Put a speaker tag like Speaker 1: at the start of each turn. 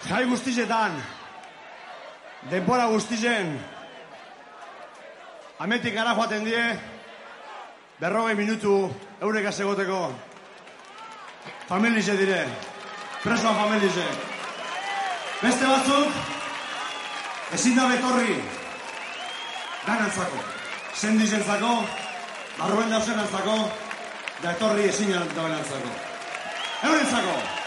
Speaker 1: Jai guztizetan, denbora guztizen, ametik gara joaten die, 40 minutu eurek azegoteko. Familize dire, presoan familize. Beste batzuk, ezin da betorri, danantzako, sendizentzako, barruen dausenantzako, da etorri ezin da benantzako. Eurentzako!